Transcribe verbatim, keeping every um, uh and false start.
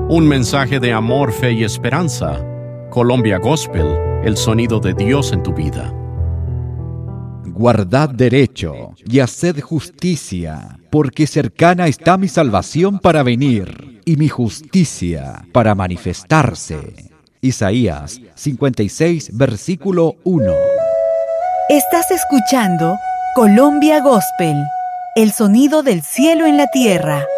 Un mensaje de amor, fe y esperanza. Colombia Gospel, el sonido de Dios en tu vida. Guardad derecho y haced justicia, porque cercana está mi salvación para venir, y mi justicia para manifestarse. Isaías cincuenta y seis, versículo uno. Estás escuchando Colombia Gospel, el sonido del cielo en la tierra.